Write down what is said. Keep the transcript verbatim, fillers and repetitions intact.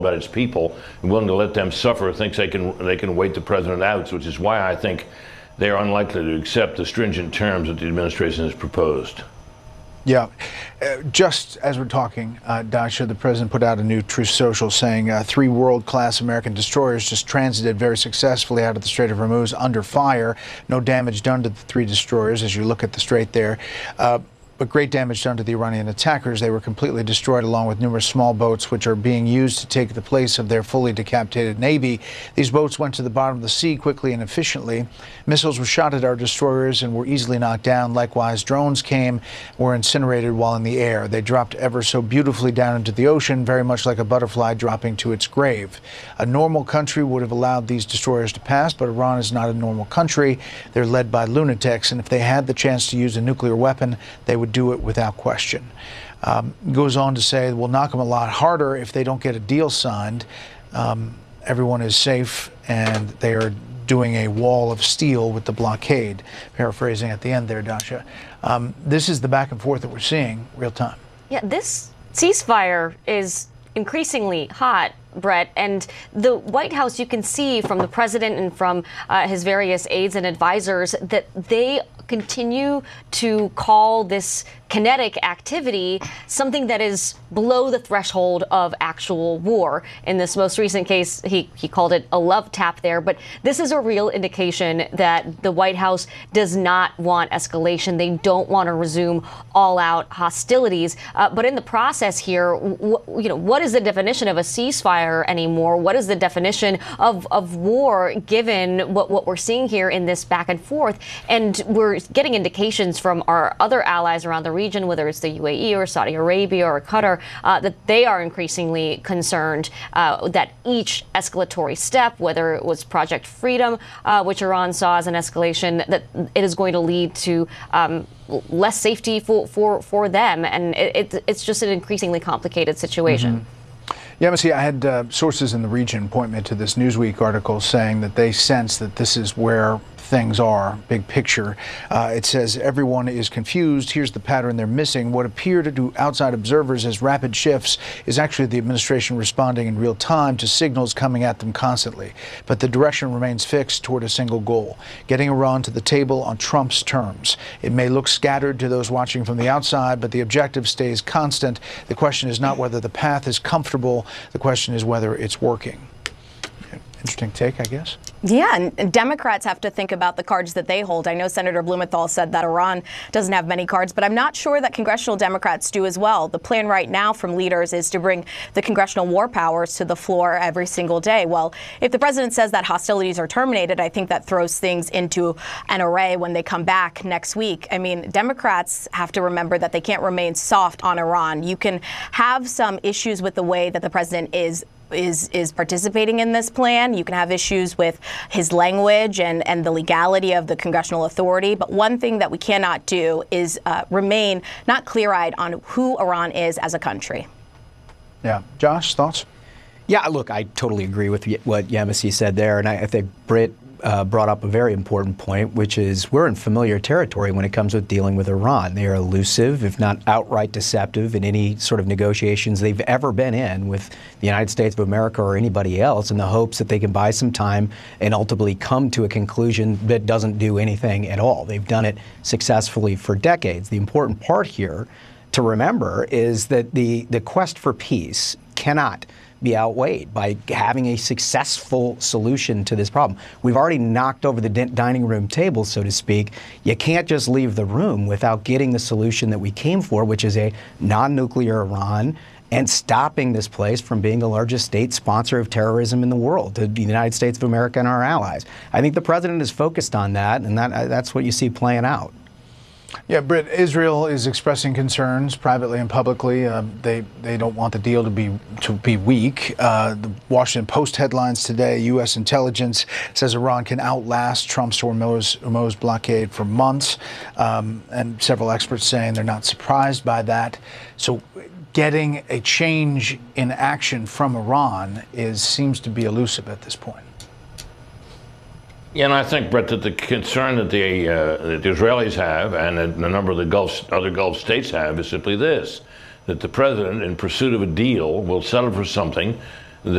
about its people and willing to let them suffer, thinks they can they can wait the president out, which is why I think they are unlikely to accept the stringent terms that the administration has proposed. Yeah. Uh, just as we're talking, uh, Dasha, the president put out a new Truth Social saying uh, three world-class American destroyers just transited very successfully out of the Strait of Hormuz under fire. No damage done to the three destroyers as you look at the strait there. Uh, But great damage done to the Iranian attackers. They were completely destroyed, along with numerous small boats, which are being used to take the place of their fully decapitated Navy. These boats went to the bottom of the sea quickly and efficiently. Missiles were shot at our destroyers and were easily knocked down. Likewise, drones came, were incinerated while in the air. They dropped ever so beautifully down into the ocean, very much like a butterfly dropping to its grave. A normal country would have allowed these destroyers to pass, but Iran is not a normal country. They're led by lunatics, and if they had the chance to use a nuclear weapon, they would do it without question. Um, goes on to say we'll knock them a lot harder if they don't get a deal signed. Um, everyone is safe, and they are doing a wall of steel with the blockade. Paraphrasing at the end there, Dasha. Um, this is the back and forth that we're seeing real time. Yeah, this ceasefire is increasingly hot, Brett, and the White House, you can see from the president and from uh, his various aides and advisors that they continue to call this kinetic activity something that is below the threshold of actual war. In this most recent case, he, he called it a love tap there, but this is a real indication that the White House does not want escalation. They don't want to resume all-out hostilities. Uh, but in the process here, you know, what is the definition of a ceasefire anymore? What is the definition of, of war, given what, what we're seeing here in this back and forth? And we're getting indications from our other allies around the region, whether it's the U A E or Saudi Arabia or Qatar, uh, that they are increasingly concerned uh, that each escalatory step, whether it was Project Freedom, uh, which Iran saw as an escalation, that it is going to lead to um, less safety for, for, for them. And it, it, it's just an increasingly complicated situation. Mm-hmm. Yeah, see, I had uh, sources in the region point me to this Newsweek article saying that they sense that this is where things are, big picture. Uh, it says everyone is confused. Here's the pattern they're missing. What appear to outside observers as rapid shifts is actually the administration responding in real time to signals coming at them constantly. But the direction remains fixed toward a single goal, getting Iran to the table on Trump's terms. It may look scattered to those watching from the outside, but the objective stays constant. The question is not whether the path is comfortable. The question is whether it's working. Interesting take, I guess. Yeah, and, and Democrats have to think about the cards that they hold. I know Senator Blumenthal said that Iran doesn't have many cards, but I'm not sure that congressional Democrats do as well. The plan right now from leaders is to bring the congressional war powers to the floor every single day. Well, if the president says that hostilities are terminated, I think that throws things into an array when they come back next week. I mean, Democrats have to remember that they can't remain soft on Iran. You can have some issues with the way that the president is is is participating in this plan. You can have issues with his language and, and the legality of the congressional authority. But one thing that we cannot do is uh, remain not clear-eyed on who Iran is as a country. Yeah. Josh, thoughts? Yeah, look, I totally agree with what Yemisi said there. And I, I think Britt Uh, brought up a very important point, which is we're in familiar territory when it comes with dealing with Iran. They are elusive, if not outright deceptive, in any sort of negotiations they've ever been in with the United States of America or anybody else, in the hopes that they can buy some time and ultimately come to a conclusion that doesn't do anything at all. They've done it successfully for decades. The important part here to remember is that the, the quest for peace cannot be outweighed by having a successful solution to this problem. We've already knocked over the dining room table, so to speak. You can't just leave the room without getting the solution that we came for, which is a non-nuclear Iran, and stopping this place from being the largest state sponsor of terrorism in the world, to the United States of America and our allies. I think the president is focused on that, and that, that's what you see playing out. Yeah, Britt, Israel is expressing concerns privately and publicly. Uh, they they don't want the deal to be to be weak. Uh, the Washington Post headlines today: U S intelligence says Iran can outlast Trump's Hormuz, Hormuz blockade for months, um, and several experts saying they're not surprised by that. So, getting a change in action from Iran is seems to be elusive at this point. Yeah, and I think, Brett, that the concern that the, uh, that the Israelis have and a number of the Gulf, other Gulf states have is simply this, that the president, in pursuit of a deal, will settle for something